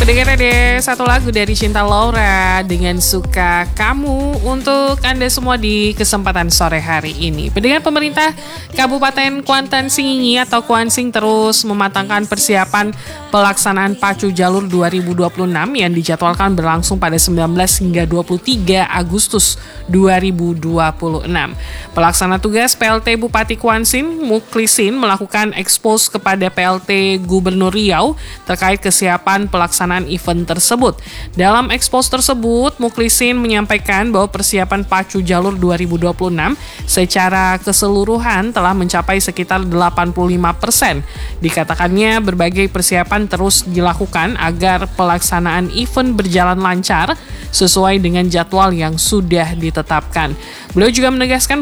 Pendengar ada satu lagu dari Cinta Laura dengan Suka Kamu untuk Anda semua di kesempatan sore hari ini. Pendengar, pemerintah Kabupaten Kuantan Singingi atau Kuansing terus mematangkan persiapan pelaksanaan Pacu Jalur 2026 yang dijadwalkan berlangsung pada 19 hingga 23 Agustus 2026. Pelaksana tugas PLT Bupati Kuansing, Muklisin, melakukan ekspos kepada PLT Gubernur Riau terkait kesiapan pelaksanaan event tersebut. Dalam ekspos tersebut, Muklisin menyampaikan bahwa persiapan Pacu Jalur 2026 secara keseluruhan telah mencapai sekitar 85%. Dikatakannya berbagai persiapan terus dilakukan agar pelaksanaan event berjalan lancar sesuai dengan jadwal yang sudah ditetapkan. Beliau juga menegaskan